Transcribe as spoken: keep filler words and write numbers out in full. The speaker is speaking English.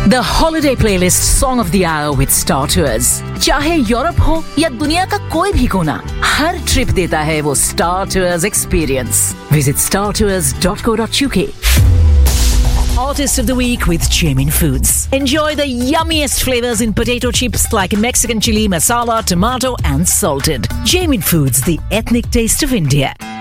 The holiday playlist song of the hour with Star Tours. चाहे Europe हो या दुनिया का कोई भी कोना, हर ट्रिप देता है वो Star Tours experience. Visit star tours dot co dot uk. Artist of the Week with Jamin Foods. Enjoy the yummiest flavors in potato chips like Mexican chili, masala, tomato and salted. Jamin Foods, the ethnic taste of India.